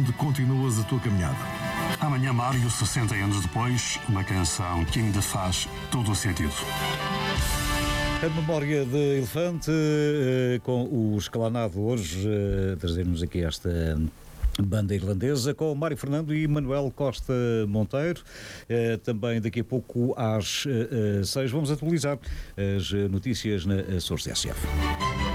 onde continuas a tua caminhada. Amanhã, Mário, 60 anos depois, uma canção que ainda faz todo o sentido. A memória de Elefante, com o Escalonado hoje, trazemos aqui esta banda irlandesa com Mário Fernando e Manuel Costa Monteiro. Também daqui a pouco às 6 vamos atualizar as notícias na Source SF.